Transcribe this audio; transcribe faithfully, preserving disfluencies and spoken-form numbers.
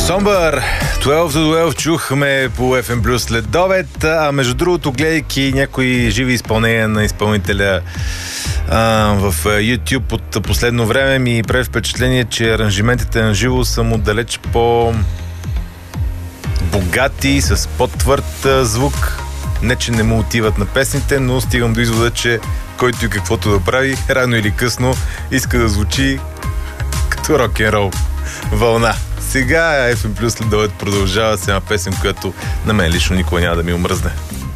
Somber, дванайсет до дванайсет чухме по Еф Ем Плюс след обед, а между другото, гледайки някои живи изпълнения на изпълнителя а, в YouTube от последно време, ми прави впечатление, че аранжиментите на живо са му далеч по богати, с по-твърд звук. Не, че не му отиват на песните, но стигам до извода, че който и каквото да прави, рано или късно иска да звучи като рок-н-рол вълна. Сега Еф Ем Плюс след обед продължава с една песен, която на мен лично никога няма да ми омръзне.